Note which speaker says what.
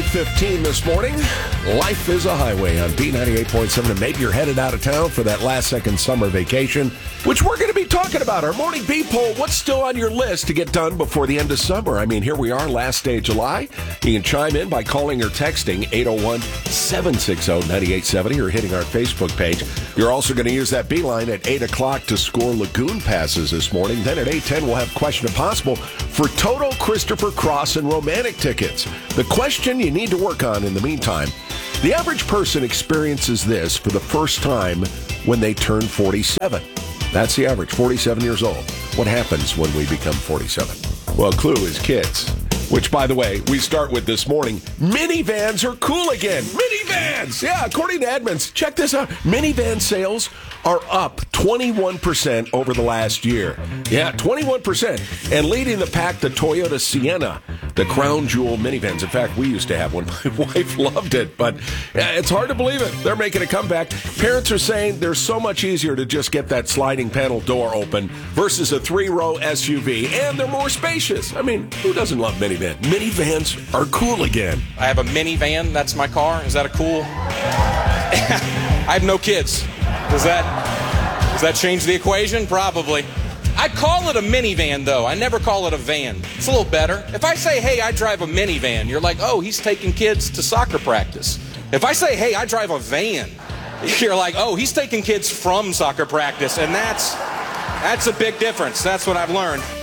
Speaker 1: 5:15 this morning. Life is a highway on B98.7, and maybe you're headed out of town for that last-second summer vacation, which we're going to be talking about. Our morning B poll, what's still on your list to get done before the end of summer? I mean, here we are, last day of July. You can chime in by calling or texting 801-760-9870 or hitting our Facebook page. You're also going to use that B-line at 8 o'clock to score Lagoon passes this morning. Then at 8:10, we'll have Question Impossible for Toto, Christopher Cross, and Romantic tickets. The question you need to work on in the meantime: the average person experiences this for the first time when they turn 47. That's the average, 47 years old. What happens when we become 47? Well, clue is kids. Which, by the way, we start with this morning. Minivans are cool again. Minivans! Yeah, according to Edmunds, check this out. Minivan sales are up 21% over the last year. Yeah, 21%. And leading the pack, the Toyota Sienna, the crown jewel minivans. In fact, we used to have one. My wife loved it, but it's hard to believe it. They're making a comeback. Parents are saying they're so much easier to just get that sliding panel door open versus a 3-row SUV, and they're more spacious. I mean, who doesn't love minivans? Minivans are cool again.
Speaker 2: I have a minivan. That's my car. Is that a cool? I have no kids. Does that change the equation? Probably. I call it a minivan, though. I never call it a van. It's a little better. If I say, hey, I drive a minivan, you're like, oh, he's taking kids to soccer practice. If I say, hey, I drive a van, you're like, oh, he's taking kids from soccer practice. And that's a big difference. That's what I've learned.